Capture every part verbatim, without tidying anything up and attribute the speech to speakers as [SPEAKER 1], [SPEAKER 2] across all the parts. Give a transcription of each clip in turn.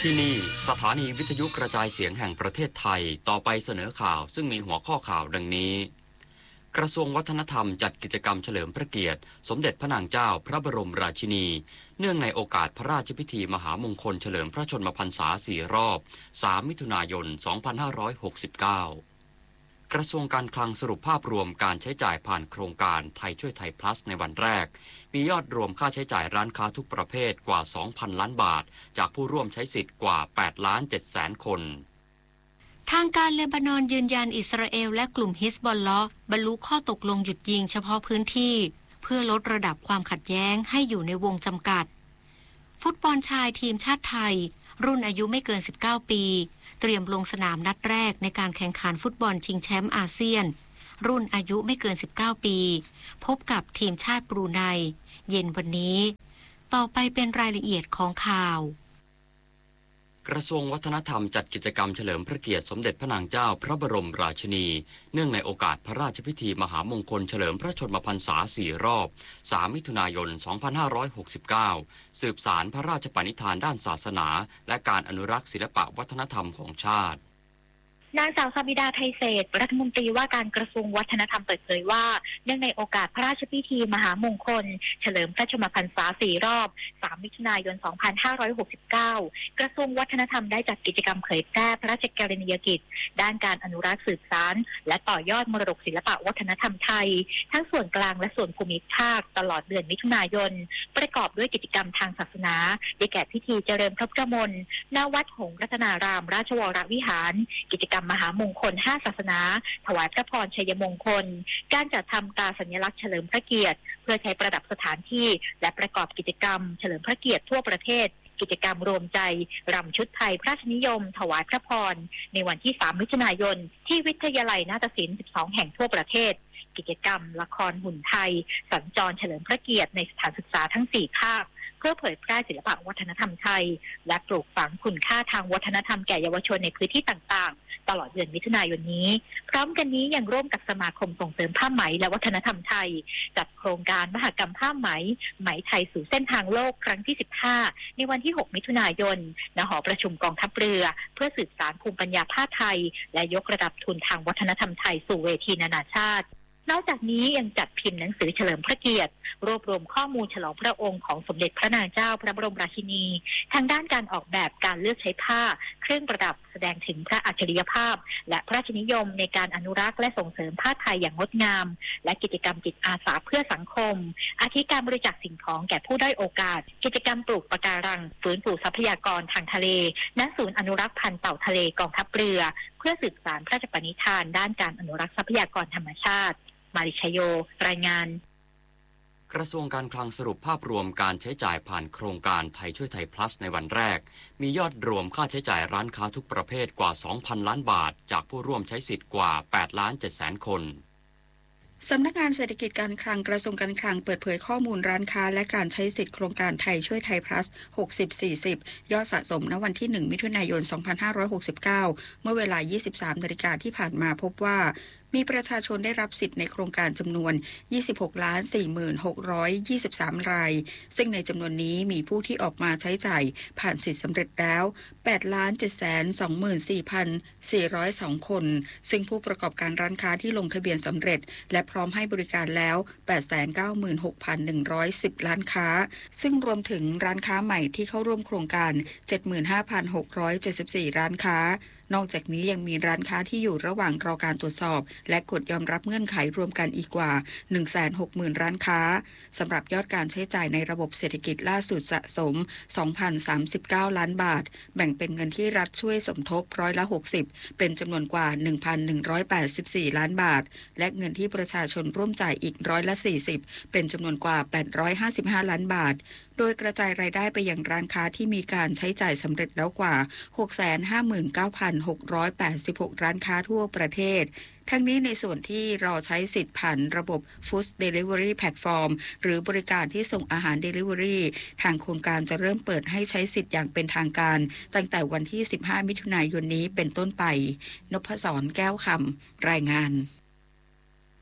[SPEAKER 1] ที่นี่สถานีวิทยุกระจายเสียงแห่งประเทศไทยต่อไปเสนอข่าวซึ่งมีหัวข้อข่าวดังนี้กระทรวงวัฒนธรรมจัดกิจกรรมเฉลิมพระเกียรติสมเด็จพระนางเจ้าพระบรมราชินีเนื่องในโอกาสพระราชพิธีมหามงคลเฉลิมพระชนมพรรษาสี่รอบสามมิถุนายนสองพันห้าร้อยหกสิบเก้ากระทรวงการคลังสรุปภาพรวมการใช้จ่ายผ่านโครงการไทยช่วยไทย plus ในวันแรกมียอดรวมค่าใช้จ่ายร้านค้าทุกประเภทกว่า สองพัน ล้านบาทจากผู้ร่วมใช้สิทธิ์กว่า แปดล้านเจ็ดแสน คน
[SPEAKER 2] ทางการเลบานอนยืนยันอิสราเอลและกลุ่มฮิซบอลเลาะห์บรรลุข้อตกลงหยุดยิงเฉพาะพื้นที่เพื่อลดระดับความขัดแย้งให้อยู่ในวงจำกัดฟุตบอลชายทีมชาติไทยรุ่นอายุไม่เกินสิบเก้าปีเตรียมลงสนามนัดแรกในการแข่งขันฟุตบอลชิงแชมป์อาเซียนรุ่นอายุไม่เกินสิบเก้าปีพบกับทีมชาติบรูไนเย็นวันนี้ต่อไปเป็นรายละเอียดของข่าว
[SPEAKER 1] กระทรวงวัฒนธรรมจัดกิจกรรมเฉลิมพระเกียรติสมเด็จพระนางเจ้าพระบรมราชินีเนื่องในโอกาสพระราชพิธีมหามงคลเฉลิมพระชนมพรรษาสี่รอบสามมิถุนายนสองพันห้าร้อยหกสิบเก้าสืบสานพระราชปณิธานด้านศาสนาและการอนุรักษ์ศิลปวัฒนธรรมของชาติ
[SPEAKER 3] นางสาวสมิดาไทยเศรษฐ์รัฐมนตรีว่าการกระทรวงวัฒนธรรมเปิดเผยว่าเนื่องในโอกาสพระราชพิธีมหามงคลเฉลิมพระชนมพรรษาสี่รอบสามมิถุนายนสองพันห้าร้อยหกสิบเก้ากระทรวงวัฒนธรรมได้จัดกิจกรรมเผยแพร่พระราชกรณียกิจด้านการอนุรักษ์สืบสานและต่อยอดมรดกศิลปวัฒนธรรมไทยทั้งส่วนกลางและส่วนภูมิภาคตลอดเดือนมิถุนายนประกอบด้วยกิจกรรมทางศาสนาได้แก่พิธีเจริญพระพุทธมนต์ณวัดหงส์รัตนารามราชวรวิหารกิจกรรมมหามงคลห้าศาสนาถวายพระพรชัยมงคลการจัดทำตราสัญลักษณ์เฉลิมพระเกียรติเพื่อใช้ประดับสถานที่และประกอบกิจกรรมเฉลิมพระเกียรติทั่วประเทศกิจกรรมรวมใจรำชุดไทยพระราชนิยมถวายพระพรในวันที่สามมิถุนายนที่วิทยาลัยนาฏศิลป์สิบสองแห่งทั่วประเทศกิจกรรมละครหุ่นไทยสัญจรเฉลิมพระเกียรติในสถานศึกษาทั้งสี่ภาคเพื่อเผยแพร่ศิลปวัฒนธรรมไทยและปลูกฝังคุณค่าทางวัฒนธรรมแก่เยาวชนในพื้นที่ต่างๆตลอดเดือนมิถุนายนนี้พร้อมกันนี้ยังร่วมกับสมาคมส่งเสริมผ้าไหมและวัฒนธรรมไทยจัดโครงการมหกรรมผ้าไหมไหมไทยสู่เส้นทางโลกครั้งที่สิบห้าในวันที่หกมิถุนายนณหอประชุมกองทัพเรือเพื่อสืบสานภูมิปัญญาผ้าไทยและยกระดับทุนทางวัฒนธรรมไทยสู่เวทีนานาชาตินอกจากนี้ยังจัดพิมพ์หนังสือเฉลิมพระเกียรติรวบรวมข้อมูลฉลองพระองค์ของสมเด็จพระนางเจ้าพระบรมราชินีทางด้านการออกแบบการเลือกใช้ผ้าเครื่องประดับแสดงถึงพระอัจฉริยภาพและพระราชนิยมในการอนุรักษ์และส่งเสริมผ้าไทยอย่างงดงามและกิจกรรมจิตอาสาเพื่อสังคมอาทิการบริจาคสิ่งของแก่ผู้ด้อยโอกาสกิจกรรมปลูกปะการังฟื้นฟูทรัพยากรทางทะเลณศูนย์อนุรักษ์พันธุ์เต่าทะเลกองทัพเรือเพื่อสืบสานพระราชปณิธานด้านการอนุรักษ์ทรัพยากรธรรมชาติมาริชโยรายงาน
[SPEAKER 1] กระทรวงการคลังสรุปภาพรวมการใช้จ่ายผ่านโครงการไทยช่วยไทย plus ในวันแรกมียอดรวมค่าใช้จ่ายร้านค้าทุกประเภทกว่า สองพัน ล้านบาทจากผู้ร่วมใช้สิทธิ์กว่า แปดล้านเจ็ดแสน คน
[SPEAKER 4] สำนักงานเศรษฐกิจการคลังกระทรวงการคลังเปิดเผยข้อมูลร้านค้าและการใช้สิทธิโครงการไทยช่วยไทย plus หกสิบ สี่สิบ ยอดสะสมณวันที่หนึ่งมิถุนายนสองพันห้าร้อยหกสิบเก้าเมื่อเวลา ยี่สิบสาม นาฬิกาที่ผ่านมาพบว่ามีประชาชนได้รับสิทธิ์ในโครงการจำนวน ยี่สิบหกล้านสี่หมื่นหกร้อยยี่สิบสาม รายซึ่งในจำนวนนี้มีผู้ที่ออกมาใช้จ่ายผ่านสิทธิ์สำเร็จแล้ว แปดล้านเจ็ดแสนสองหมื่นสี่พันสี่ร้อยสอง คนซึ่งผู้ประกอบการร้านค้าที่ลงทะเบียนสำเร็จและพร้อมให้บริการแล้ว แปดแสนเก้าหมื่นหกพันหนึ่งร้อยสิบ ล้านค้าซึ่งรวมถึงร้านค้าใหม่ที่เข้าร่วมโครงการ เจ็ดหมื่นห้าพันหกร้อยเจ็ดสิบสี่ ร้านค้านอกจากนี้ยังมีร้านค้าที่อยู่ระหว่างรอการตรวจสอบและกดยอมรับเงื่อนไขรวมกันอีกกว่า หนึ่งแสนหกหมื่น ร้านค้าสำหรับยอดการใช้จ่ายในระบบเศรษฐกิจล่าสุดสะสม สองพันสามสิบเก้า ล้านบาทแบ่งเป็นเงินที่รัฐช่วยสมทบร้อยละหกสิบเป็นจำนวนกว่า หนึ่งพันหนึ่งร้อยแปดสิบสี่ ล้านบาทและเงินที่ประชาชนร่วมจ่ายอีกร้อยละสี่สิบเป็นจำนวนกว่าแปดร้อยห้าสิบห้า ล้านบาทโดยกระจายรายได้ไปยังร้านค้าที่มีการใช้จ่ายสำเร็จแล้วกว่า หกแสนห้าหมื่นเก้าพันหกร้อยแปดสิบหก ร้านค้าทั่วประเทศทั้งนี้ในส่วนที่รอใช้สิทธิ์ผ่านระบบ Food Delivery Platform หรือบริการที่ส่งอาหาร Delivery ทางโครงการจะเริ่มเปิดให้ใช้สิทธิ์อย่างเป็นทางการตั้งแต่วันที่สิบห้ามิถุนายนนี้เป็นต้นไปนพศรแก้วคำรายงาน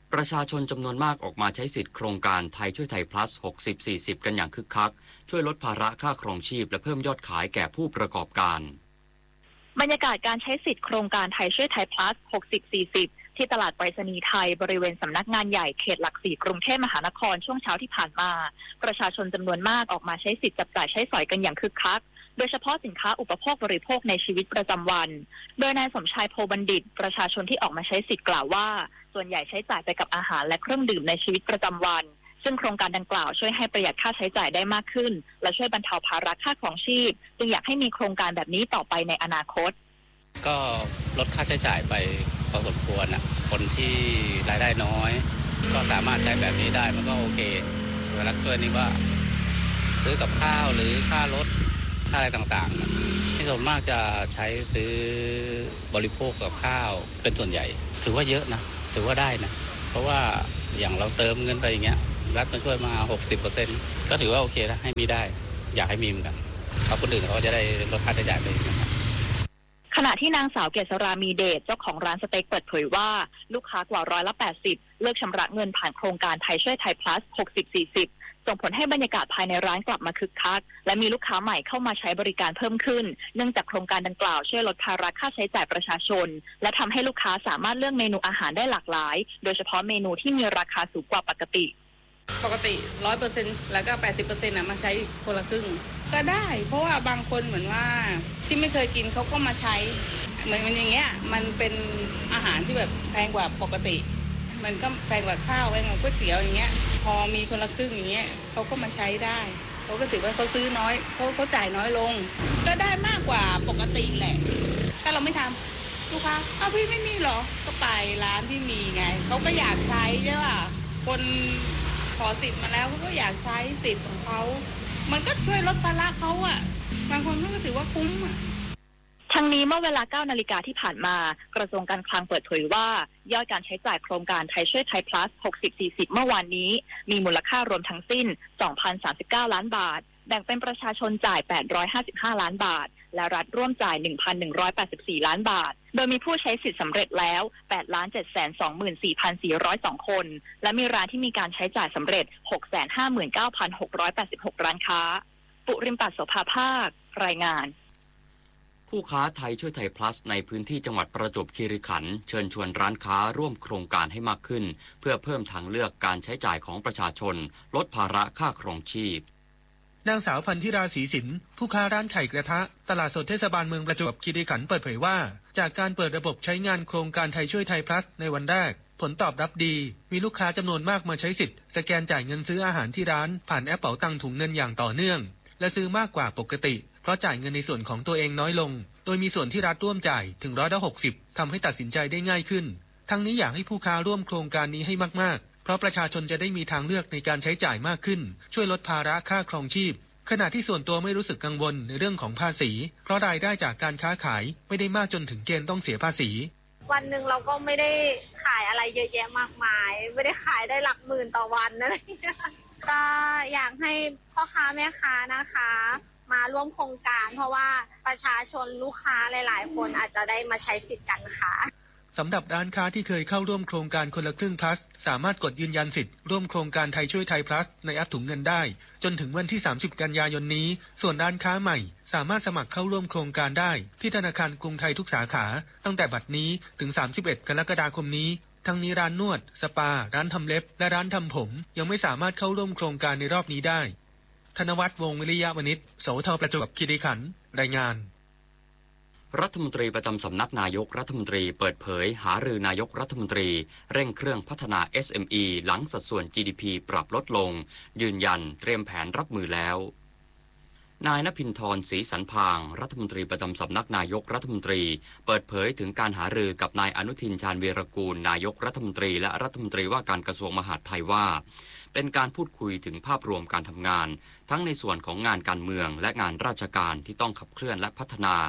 [SPEAKER 1] ประชาชนจำนวนมากออกมาใช้สิทธิ์โครงการไทยช่วยไทย plus หกสิบ สี่สิบ กันอย่างคึกคักช่วยลดภาระค่าครองชีพและเพิ่มยอดขายแก่ผู้ประกอบการ
[SPEAKER 3] บรรยากาศการใช้สิทธิ์โครงการไทยช่วยไทย plus หกสิบ สี่สิบ ที่ตลาดไปรษณีย์ไทยบริเวณสำนักงานใหญ่เขตหลักสี่กรุงเทพมหานครช่วงเช้าที่ผ่านมาประชาชนจำนวนมากออกมาใช้สิทธิ์จับจ่ายใช้สอยกันอย่างคึกคักโดยเฉพาะสินค้าอุปโภคบริโภคในชีวิตประจำวันโดยนายสมชายโพบัณฑิตประชาชนที่ออกมาใช้สิทธิ์กล่าวว่าส่วนใหญ่ใช้จ่ายไปกับอาหารและเครื่องดื่มในชีวิตประจำวันซึ่งโครงการดังกล่าวช่วยให้ประหยัดค่าใช้จ่ายได้มากขึ้นและช่วยบรรเทาภาระค่าครองชีพจึงอยากให้มีโครงการแบบนี้ต่อไปในอนาคต
[SPEAKER 5] ก็ลดค่าใช้จ่ายไปพอสมควรอ่ะคนที่รายได้น้อยก็สามารถใช้แบบนี้ได้มันก็โอเคเวลาช่วยนี่ว่าซื้อกับข้าวหรือค่ารถค่าอะไรต่างๆที่ส่วนมากจะใช้ซื้อบริโภคกับข้าวเป็นส่วนใหญ่ถือว่าเยอะนะถือว่าได้นะเพราะว่าอย่างเราเติมเงินไปอย่างเงี้ยรัฐมาช่วยมา หกสิบเปอร์เซ็นต์ ก็ถือว่าโอเคนะให้มีได้อยากให้มีเหมือนกันเพราะคนอื่นเขาจะได้ลดค่าใช้จ่ายไปนะครับ
[SPEAKER 3] ขณะที่นางสาวเกษรามีเดชเจ้าของร้านสเต็กเปิดเผยว่าลูกค้ากว่าร้อยละแปดสิบเลิกชำระเงินผ่านโครงการไทยช่วยไทย plus หกสิบ สี่สิบส่งผลให้บรรยากาศภายในร้านกลับมาคึกคักและมีลูกค้าใหม่เข้ามาใช้บริการเพิ่มขึ้นเนื่องจากโครงการดังกล่าวช่วยลดภาระค่าใช้จ่ายประชาชนและทำให้ลูกค้าสามารถเลือกเมนูอาหารได้หลากหลายโดยเฉพาะเมนูที่มีราคาสูงกว่าปกติ
[SPEAKER 6] ปกติ ร้อยเปอร์เซ็นต์ แล้วก็ แปดสิบเปอร์เซ็นต์ น่ะมาใช้คนละครึ่งก็ได้เพราะว่าบางคนเหมือนว่าที่ไม่เคยกินเขาก็มาใช้เหมือนมันอย่างเงี้ยมันเป็นอาหารที่แบบแพงกว่าปกติมันก็แพงกว่าข้าวแพงกว่าก๋วยเตี๋ยวอย่างเงี้ยพอมีคนละครึ่งอย่างเงี้ยเขาก็มาใช้ได้เขาก็ถือว่าเขาซื้อน้อยเขาเขาจ่ายน้อยลงก็ได้มากกว่าปกติแหละถ้าเราไม่ทำลูกค้าอ้าวพี่ไม่มีหรอก็ไปร้านที่มีไงเขาก็อยากใช้ใช่ป่ะคนขอสิทธิ์มาแล้วเขาก็อยากใช้สิทธิ์ของเขามันก็ช่วยลดภาระเขาอ่ะบางคนก็ถือว่าคุ้มอ่ะ
[SPEAKER 3] ทั้งนี้เมื่อเวลา เก้านาฬิกาที่ผ่านมากระทรวงการคลังเปิดเผยว่ายอดการใช้จ่ายโครงการไทยช่วยไทย plus หกสิบ สี่สิบ เมื่อวานนี้มีมูลค่ารวมทั้งสิ้น สองพันสามสิบเก้า ล้านบาทแบ่งเป็นประชาชนจ่าย แปดร้อยห้าสิบห้า ล้านบาทและรัฐร่วมจ่าย หนึ่งพันหนึ่งร้อยแปดสิบสี่ ล้านบาทโดยมีผู้ใช้สิทธิ์สำเร็จแล้ว แปดล้านเจ็ดแสนสองหมื่นสี่พันสี่ร้อยสอง คนและมีร้านที่มีการใช้จ่ายสำเร็จ หกแสนห้าหมื่นเก้าพันหกร้อยแปดสิบหก ร้านค้าปุริมปัสโสภาภาครายงาน
[SPEAKER 1] ผู้ค้าไทยช่วยไทย plus ในพื้นที่จังหวัดประจวบคีรีขันธ์เชิญชวนร้านค้าร่วมโครงการให้มากขึ้นเพื่อเพิ่มทางเลือกการใช้จ่ายของประชาชนลดภาระค่าครองชีพ
[SPEAKER 7] นางสาวพันธิราศรีสินผู้ค้าร้านไข่กระทะตลาดสดเทศบาลเมืองประจวบคีรีขันธ์เปิดเผยว่าจากการเปิดระบบใช้งานโครงการไทยช่วยไทย plus ในวันแรกผลตอบรับดีมีลูกค้าจำนวนมากมาใช้สิทธิ์สแกนจ่ายเงินซื้ออาหารที่ร้านผ่านแอปเป๋าตังถุงเงินอย่างต่อเนื่องและซื้อมากกว่าปกติเพราะจ่ายเงินในส่วนของตัวเองน้อยลงโดยมีส่วนที่รัฐร่วมจ่ายถึงร้อยละหกสิบทำให้ตัดสินใจได้ง่ายขึ้นทั้งนี้อยากให้ผู้ค้าร่วมโครงการนี้ให้มากๆเพราะประชาชนจะได้มีทางเลือกในการใช้จ่ายมากขึ้นช่วยลดภาระค่าครองชีพขณะที่ส่วนตัวไม่รู้สึกกังวลในเรื่องของภาษีเพราะรายได้จากการค้าขายไม่ได้มากจนถึงเกณฑ์ต้องเสียภาษี
[SPEAKER 8] วันหนึ่งเราก็ไม่ได้ขายอะไรเยอะแยะมากมายไม่ได้ขายได้หลักหมื่นต่อวันอะไรอย่างเงี้ยก็อยากให้พ่อค้าแม่ค้านะคะมาร่วมโครงการเพราะว่าประชาชนลูกค้าหลายๆคนอาจจะได้มาใช้สิทธิ์กันค่ะ
[SPEAKER 7] สำหรับร้านค้าที่เคยเข้าร่วมโครงการคนละครึ่ง plus สามารถกดยืนยันสิทธิ์ร่วมโครงการไทยช่วยไทย plus ในแอปถุงเงินได้จนถึงวันที่สามสิบกันยายนนี้ส่วนร้านค้าใหม่สามารถสมัครเข้าร่วมโครงการได้ที่ธนาคารกรุงไทยทุกสาขาตั้งแต่บัดนี้ถึงสามสิบเอ็ดกรกฎาคมนี้ทั้งนี้ร้านนวดสปาร้านทำเล็บและร้านทำผมยังไม่สามารถเข้าร่วมโครงการในรอบนี้ได้ธนวัฒน์วงศ์วิริยะวณิชโสธรประจวบคีรีขันธ์รายงาน
[SPEAKER 1] รัฐมนตรีประจำสำนักนายกรัฐมนตรีเปิดเผยหารือนายกรัฐมนตรีเร่งเครื่องพัฒนา เอส เอ็ม อี หลังสัดส่วน จี ดี พี ปรับลดลงยืนยันเตรียมแผนรับมือแล้วนายณภินทร์ ศรีสันพางรัฐมนตรีประจำสำนักนายกรัฐมนตรีเปิดเผยถึงการหารือกับนายอนุทินชาญวีรกูลนายกรัฐมนตรีและรัฐมนตรีว่าการกระทรวงมหาดไทยว่าเป็นการพูดคุยถึงภาพรวมการทำงานทั้งในส่วนของงานการเมืองและงานราชการที่ต้องขับเคลื่อนและพัฒนา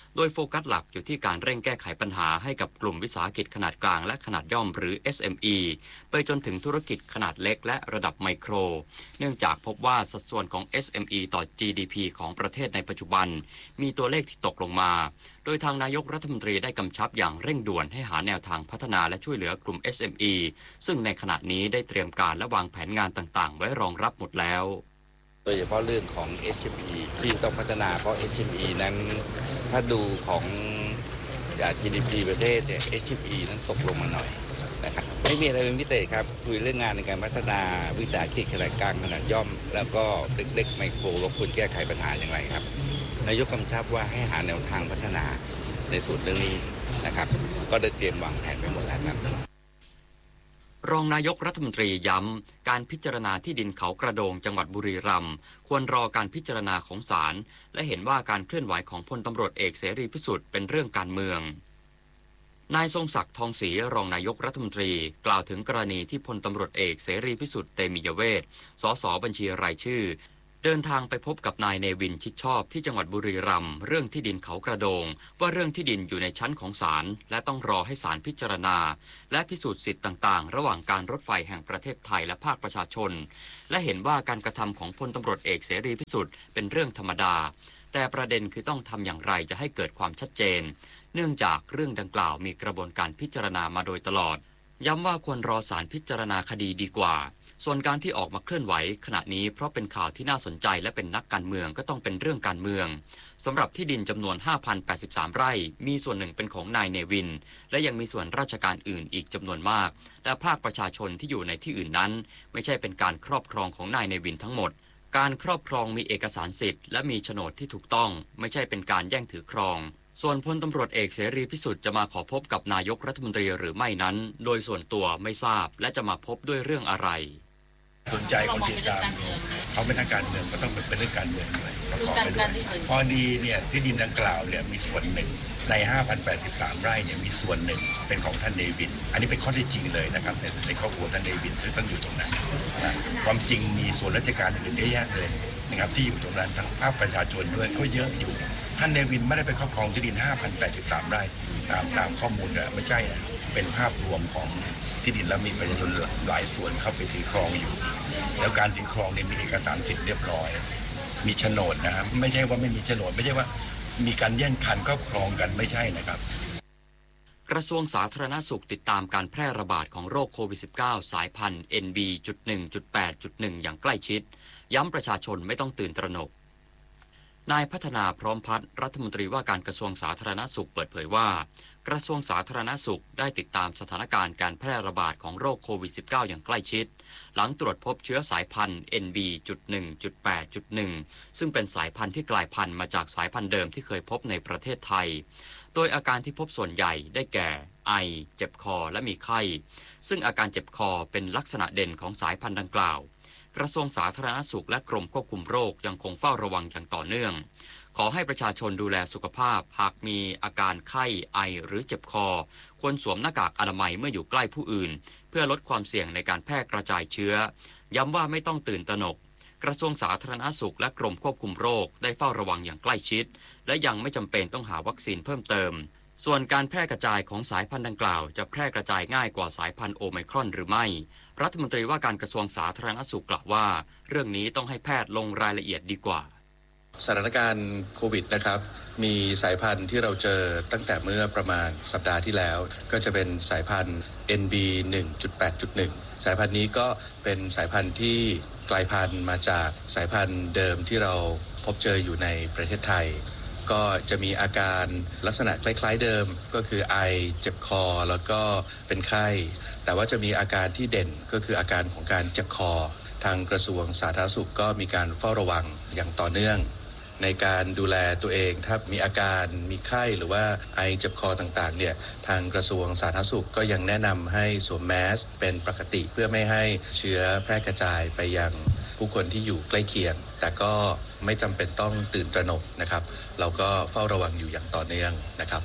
[SPEAKER 1] โดยโฟกัสหลักอยู่ที่การเร่งแก้ไขปัญหาให้กับกลุ่มวิสาหกิจขนาดกลางและขนาดย่อมหรือ เอส เอ็ม อี ไปจนถึงธุรกิจขนาดเล็กและระดับไมโครเนื่องจากพบว่าสัดส่วนของ เอส เอ็ม อี ต่อ จี ดี พี ของประเทศในปัจจุบันมีตัวเลขที่ตกลงมาโดยทางนายกรัฐมนตรีได้กำชับอย่างเร่งด่วนให้หาแนวทางพัฒนาและช่วยเหลือกลุ่ม เอส เอ็ม อี ซึ่งในขณะนี้ได้เตรียมการและวางแผนงานต่างๆไว้รองรับหมดแล้ว
[SPEAKER 9] โดยเฉพาะเรื่องของ เอส เอ็ม อี ที่ต้องพัฒนาเพราะ เอส เอ็ม อี นั้นถ้าดูของ จี ดี พี ประเทศเนี่ย เอส เอ็ม อี นั้นตกลงมาหน่อยนะครับไม่มีอะไรเป็นพิเศษครับคุยเรื่องงานในการพัฒนาวิสาหกิจขนาดกลางขนาดย่อมแล้วก็เล็กๆไมโครว่าควรแก้ไขปัญหาอย่างไรครับนายกกำชับว่าให้หาแนวทางพัฒนาในส่วนเรื่องนี้นะครับก็ได้เตรียมวางแผนไว้หมดแล้วครับ
[SPEAKER 1] รองนายกรัฐมนตรีย้ำการพิจารณาที่ดินเขากระโดงจังหวัดบุรีรัมย์ควรรอการพิจารณาของศาลและเห็นว่าการเคลื่อนไหวของพลตำรวจเอกเสรีพิสุทธิ์เป็นเรื่องการเมืองนายทรงศักดิ์ทองศรีรองนายกรัฐมนตรีกล่าวถึงกรณีที่พลตำรวจเอกเสรีพิสุทธิ์เตมียเวทสสบัญชีรายชื่อเดินทางไปพบกับนายเนวินชิดชอบที่จังหวัดบุรีรัมย์เรื่องที่ดินเขากระโดงว่าเรื่องที่ดินอยู่ในชั้นของศาลและต้องรอให้ศาลพิจารณาและพิสูจน์สิทธิ์ต่างๆระหว่างการรถไฟแห่งประเทศไทยและภาคประชาชนและเห็นว่าการกระทำของพลตำรวจเอกเสรีพิสุทธิ์เป็นเรื่องธรรมดาแต่ประเด็นคือต้องทำอย่างไรจะให้เกิดความชัดเจนเนื่องจากเรื่องดังกล่าวมีกระบวนการพิจารณามาโดยตลอดย้ำว่าควรรอศาลพิจารณาคดีดีกว่าส่วนการที่ออกมาเคลื่อนไหวขณะนี้เพราะเป็นข่าวที่น่าสนใจและเป็นนักการเมืองก็ต้องเป็นเรื่องการเมืองสำหรับที่ดินจำนวน ห้าพันแปดสิบสาม ไร่มีส่วนหนึ่งเป็นของนายเนวินและยังมีส่วนราชการอื่นอีกจำนวนมากและภาคประชาชนที่อยู่ในที่อื่นนั้นไม่ใช่เป็นการครอบครองของนายเนวินทั้งหมดการครอบครองมีเอกสารสิทธิ์และมีโฉนดที่ถูกต้องไม่ใช่เป็นการแย่งถือครองส่วนพลตำรวจเอกเสรีพิสุทธิ์จะมาขอพบกับนายกรัฐมนตรีหรือไม่นั้นโดยส่วนตัวไม่ทราบและจะมาพบด้วยเรื่องอะไร
[SPEAKER 10] สนใจคนติดตามเขาเป็นทางการเมืองก็ต้องเป็นเรื่องการเมืองเลยประกอบไปด้วยพอดีเนี่ยที่ดินดังกล่าวเนี่ยมีส่วนหนึ่งใน ห้าพันแปดสิบสาม ไร่เนี่ยมีส่วนหนึ่งเป็นของท่านเนวินอันนี้เป็นข้อเท็จจริงเลยนะครับในครอบครัวท่านเนวินซึ่งตั้งอยู่ตรงนั้นนะความจริงมีส่วนราชการอื่นเยอะแยะเลยนะครับที่อยู่ตรงนั้นทั้งภาคประชาชนด้วยก็เยอะอยู่ท่านเนวินไม่ได้ไปครอบครองที่ดิน ห้าพันแปดสิบสาม ไร่ตามตามข้อมูลนะไม่ใช่นะเป็นภาพรวมของที่ดินแล้วมีประชาชนหลายส่วนเข้าไปถือครองอยู่แล้วการถือครองเนี่ยมีเอกสารสิทธิ์เรียบร้อยมีโฉนดนะครับไม่ใช่ว่าไม่มีโฉนดไม่ใช่ว่ามีการแย่งคันครอบครองกันไม่ใช่นะครับ
[SPEAKER 1] กระทรวงสาธารณสุขติดตามการแพร่ระบาดของโรคโควิด สิบเก้า สายพันธุ์ เอ็น บี จุด หนึ่ง จุด แปด จุด หนึ่ง อย่างใกล้ชิดย้ำประชาชนไม่ต้องตื่นตระหนกนายพัฒนาพร้อมพัฒน์รัฐมนตรีว่าการกระทรวงสาธารณสุขเปิดเผยว่ากระทรวงสาธารณสุขได้ติดตามสถานการณ์การแพร่ระบาดของโรคโควิด สิบเก้า อย่างใกล้ชิดหลังตรวจพบเชื้อสายพันธุ์ เอ็น บี จุด หนึ่ง จุด แปด จุด หนึ่ง ซึ่งเป็นสายพันธุ์ที่กลายพันธุ์มาจากสายพันธุ์เดิมที่เคยพบในประเทศไทยโดยอาการที่พบส่วนใหญ่ได้แก่ไอเจ็บคอและมีไข้ซึ่งอาการเจ็บคอเป็นลักษณะเด่นของสายพันธุ์ดังกล่าวกระทรวงสาธารณสุขและกรมควบคุมโรคยังคงเฝ้าระวังอย่างต่อเนื่องขอให้ประชาชนดูแลสุขภาพหากมีอาการไข้ไอหรือเจ็บคอควรสวมหน้ากากอนามัยเมื่ออยู่ใกล้ผู้อื่นเพื่อลดความเสี่ยงในการแพร่กระจายเชื้อย้ำว่าไม่ต้องตื่นตระหนกกระทรวงสาธารณสุขและกรมควบคุมโรคได้เฝ้าระวังอย่างใกล้ชิดและยังไม่จำเป็นต้องหาวัคซีนเพิ่มเติมส่วนการแพร่กระจายของสายพันธุ์ดังกล่าวจะแพร่กระจายง่ายกว่าสายพันธุ์โอไมครอนหรือไม่รัฐมนตรีว่าการกระทรวงสาธารณสุขกล่าวว่าเรื่องนี้ต้องให้แพทย์ลงรายละเอียดดีกว่า
[SPEAKER 11] สถานการณ์โควิดนะครับมีสายพันธุ์ที่เราเจอตั้งแต่เมื่อประมาณสัปดาห์ที่แล้วก็จะเป็นสายพันธุ์ เอ็น บี หนึ่ง จุด แปด จุด หนึ่ง สายพันธุ์นี้ก็เป็นสายพันธุ์ที่กลายพันธุ์มาจากสายพันธุ์เดิมที่เราพบเจออยู่ในประเทศไทยก็จะมีอาการลักษณะคล้ายๆเดิมก็คือไอเจ็บคอแล้วก็เป็นไข้แต่ว่าจะมีอาการที่เด่นก็คืออาการของการเจ็บคอทางกระทรวงสาธารณสุขก็มีการเฝ้าระวังอย่างต่อเนื่องในการดูแลตัวเองถ้ามีอาการมีไข้หรือว่าไอเจ็บคอต่างๆเนี่ยทางกระทรวงสาธารณสุขก็ยังแนะนำให้สวมแมสเป็นปกติเพื่อไม่ให้เชื้อแพร่กระจายไปยังผู้คนที่อยู่ใกล้เคียงแต่ก็ไม่จำเป็นต้องตื่นตระหนกนะครับเราก็เฝ้าระวังอยู่อย่างต่อเนื่องนะครับ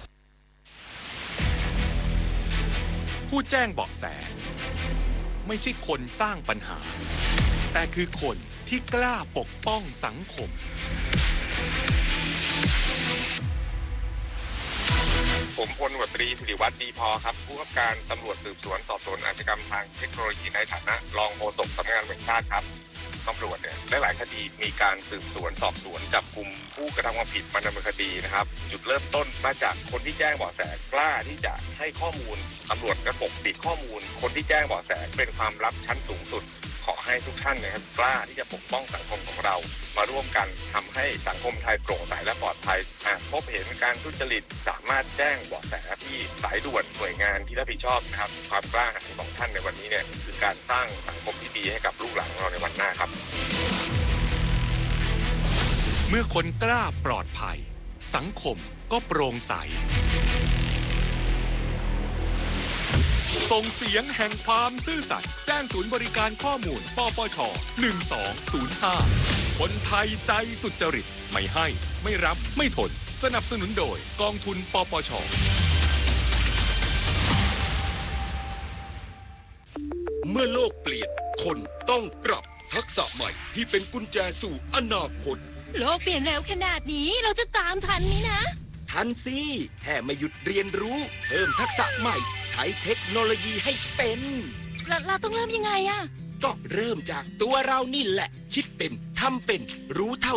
[SPEAKER 12] ผู้แจ้งเบาะแสไม่ใช่คนสร้างปัญหาแต่คือคนที่กล้าปกป้องสังคม
[SPEAKER 13] ำรวจตรีสิริวัฒน์ดีพอครับผู้กำกับการตำรวจสืบสวนสอบสวนอาชญากรรมทางเทคโนโลยีในฐานะรองโฆษกสำนักงานตำรวจแห่งชาติครับตำรวจเนี่ยหลายๆคดีมีการสืบสวนสอบสวนจับกุมผู้กระทำความผิดมาดำเนินคดีนะครับจุดเริ่มต้นมาจากคนที่แจ้งเบาะแสกล้าที่จะให้ข้อมูลตำรวจกระปกปิดข้อมูลคนที่แจ้งเบาะแสเป็นความลับชั้นสูงสุดขอให้ทุกท่านนะครับกล้าที่จะปกป้องสังคมของเรามาร่วมกันทำให้สังคมไทยโปร่งใสและปลอดภัยหากพบเห็นการทุจริตสามารถแจ้งเบาะแสที่สายด่วนหน่วยงานที่รับผิดชอบนะครับความกล้าหาญของท่านในวันนี้เนี่ยคือการสร้างสังคมที่ดีให้กับลูกหลานของเราในวันหน้าครับ
[SPEAKER 12] เมื่อคนกล้าปลอดภัยสังคมก็โปร่งใสส่งเสียงแห่งความซื่อสัตย์แจ้งศูนย์บริการข้อมูลปปชหนึ่งสองศูนย์ห้าคนไทยใจสุจริตไม่ให้ไม่รับไม่ทนสนับสนุนโดยกองทุนปปช
[SPEAKER 14] เมื่อโลกเปลี่ยนคนต้องปรับทักษะใหม่ที่เป็นกุญแจสู่อนาคต
[SPEAKER 15] โลกเปลี่ยนเร็วขนาดนี้เราจะตามทันนี้นะ
[SPEAKER 14] ทันสิแค่ไม่หยุดเรียนรู้เพิ่มทักษะใหม่ใช้เทคโนโลยีให้เป็น
[SPEAKER 15] เราเราต้องเริ่มยังไงอะ
[SPEAKER 14] ก็เริ่มจากตัวเรานี่แหละคิดเป็นทำเป็นรู้เท่า